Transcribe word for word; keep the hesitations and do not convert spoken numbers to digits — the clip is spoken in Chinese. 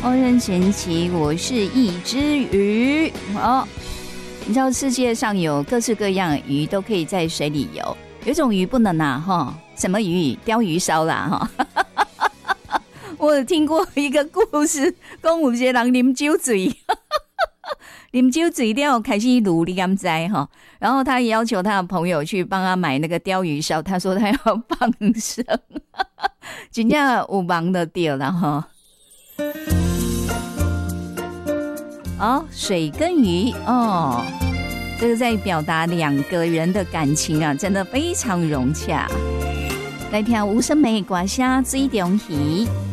哦，任贤齐，我是一只鱼。哦，你知道世界上有各式各样的鱼都可以在水里游，有一种鱼不能拿哈，什么鱼？鲷鱼烧啦哈。我有听过一个故事，讲有一个人啉酒醉，啉酒醉了开始撸，你敢知哈？然后他要求他的朋友去帮他买那个鲷鱼烧，他说他要放生，真正有忙的对了哈。哦，水跟鱼哦，这个在表达两个人的感情啊，真的非常融洽。来听吴声梅歌声《水中鱼》。